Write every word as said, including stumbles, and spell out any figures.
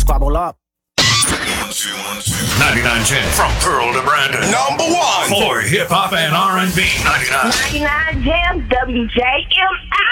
Squabble up. ninety-nine ten from Pearl to Brandon. Number one for hip hop and R and B. ninety-nine. ninety-nine Jam, W J M I.